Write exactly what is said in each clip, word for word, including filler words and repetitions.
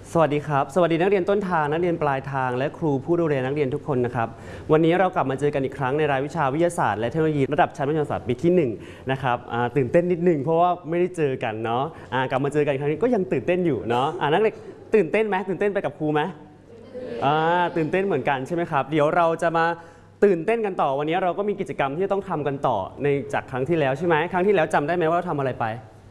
สวัสดีครับสวัสดีนักเรียนต้นทางนักเรียนปลายทางและครูผู้ดูแลนักเรียนทุกคนนะครับวันนี้เรากลับมาเจอกันอีกครั้งในรายวิชาวิทยาศาสตร์และเทคโนโลยีระดับชั้นมัธยมศึกษาปีที่หนึ่งนะครับตื่นเต้นนิดนึงเพราะว่าไม่ได้เจอกันเนาะกลับมาเจอกันครั้งนี้ก็ยังตื่นเต้นอยู่เนาะนักเรียนตื่นเต้นไหมตื่นเต้นไปกับครูไหมตื่นเต้นเหมือนกันใช่ไหมครับเดี๋ยวเราจะมาตื่นเต้นกันต่อวันนี้เราก็มีกิจกรรมที่ต้องทำกันต่อในจากครั้งที่แล้วใช่ไหมครั้งที่แล้วจำได้ไหมว่าเราทำอะไรไป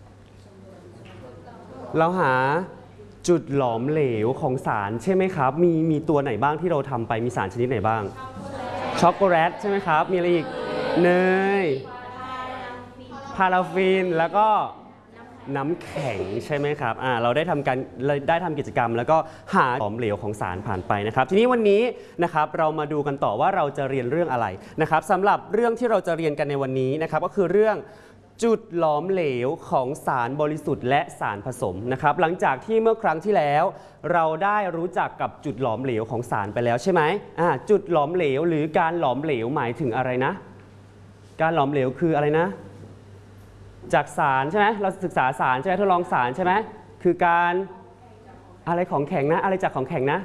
เราหาจุดหลอมเหลวของสารใช่ไหมครับมีมีตัวไหนบ้างที่เราทำไปมีสารชนิดไหนบ้างช็อกโกแลตใช่ไหมครับมีอะไรอีกเนยพาราฟินแล้วก็น้ำแข็งใช่ไหมครับอ่าเราได้ทำการได้ทำกิจกรรมแล้วก็หาหลอมเหลวของสารผ่านไปนะครับทีนี้วันนี้นะครับเรามาดูกันต่อว่าเราจะเรียนเรื่องอะไรนะครับสำหรับเรื่องที่เราจะเรียนกันในวันนี้นะครับก็คือเรื่องจุดหลอมเหลวของสารบริสุทธิ์และสารผสมนะครับหลังจากที่เมื่อครั้งที่แล้วเราได้รู้จักกับจุดหลอมเหลวของสารไปแล้วใช่ไหมอ่าจุดหลอมเหลวหรือการหลอมเหลวหมายถึงอะไรนะการหลอมเหลวคืออะไรนะจากสารใช่ไหมเราศึกษาสารใช่ไหมทดลองสารใช่ไหมคือการอะไรของแข็งนะอะไรจากของแข็งนะ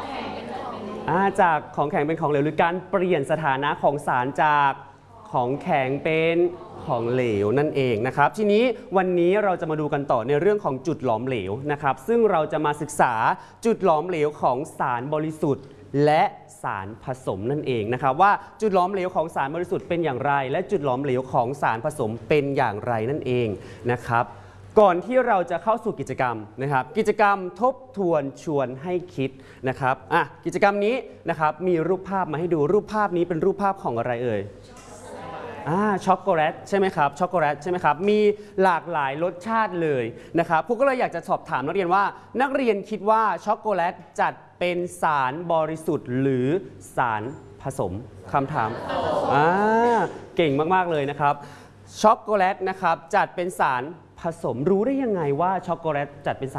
จากของแข็งเป็นของเหลวหรือการเปลี่ยนสถานะของสารจากของแข็งเป็นของเหลวนั่นเองนะครับทีนี้วันนี้เราจะมาดูกันต่อในเรื่องของจุดหลอมเหลวนะครับซึ่งเราจะมาศึกษาจุดหลอมเหลวของสารบริสุทธิ์และสารผสมนั่นเองนะครับว่าจุดหลอมเหลวของสารบริสุทธิ์เป็นอย่างไรและจุดหลอมเหลวของสารผสมเป็นอย่างไรนั่นเองนะครับก่อนที่เราจะเข้าสู่กิจกรรมนะครับกิจกรรมทบทวนชวนให้คิดนะครับอ่ะกิจกรรมนี้นะครับมีรูปภาพมาให้ดูรูปภาพนี้เป็นรูปภาพของอะไรเอ่ยช็อกโกแลตใช่ไหมครับช็อกโกแลตใช่ไหมครับมีหลากหลายรสชาติเลยนะครับครูก็เลยอยากจะสอบถามนักเรียนว่านักเรียนคิดว่าช็อกโกแลตจัดเป็นสารบริสุทธิ์หรือสารผสมคำถามอ่าเก่งมากๆเลยนะครับช็อกโกแลตนะครับจัดเป็นสารผสมรู้ได้ยังไงว่าช็อกโกแลตจัดเป็นสาร